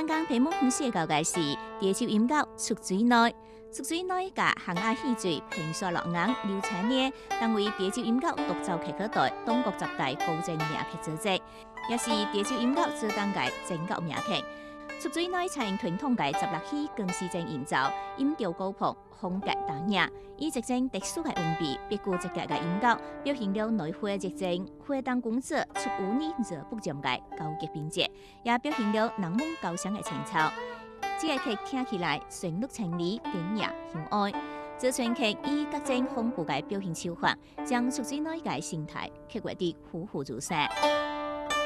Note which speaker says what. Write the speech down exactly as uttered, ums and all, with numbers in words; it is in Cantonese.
Speaker 1: 刚刚题目分析的交界是地球音乐出水内，出水内甲hàng雅戏剧平刷落硬流产呢，当为地球音乐独奏客可代中国十大高正名客之一，也是地球音乐最当届全国名客。出水内采用传统嘅十六戏更是正营造，音调高亢，风格淡雅，以一种特殊嘅韵味，别具一格嘅音乐，表现了内花热情，花灯工作出污泥热不将嘅高级品质，也表现了人文高尚嘅情操。这个剧听起来旋律清丽，典雅雄爱。这全剧以各种丰富嘅表现手法，将出水内嘅生态刻画得栩栩如生。